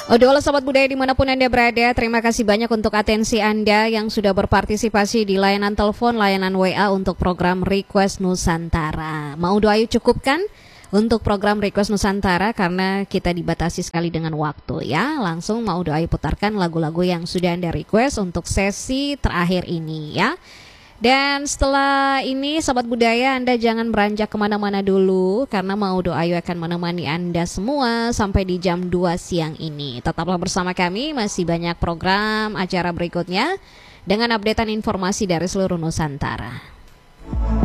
Halo Sobat Budaya dimanapun Anda berada, terima kasih banyak untuk atensi Anda yang sudah berpartisipasi di layanan telepon, layanan WA untuk program Request Nusantara. Mau doa yuk cukupkan untuk program Request Nusantara karena kita dibatasi sekali dengan waktu ya. Langsung mau doa yuk putarkan lagu-lagu yang sudah Anda request untuk sesi terakhir ini ya. Dan setelah ini Sobat Budaya, Anda jangan beranjak kemana-mana dulu karena Mau Doayu akan menemani Anda semua sampai di jam 2 siang ini. Tetaplah bersama kami, masih banyak program acara berikutnya dengan updatean informasi dari seluruh Nusantara.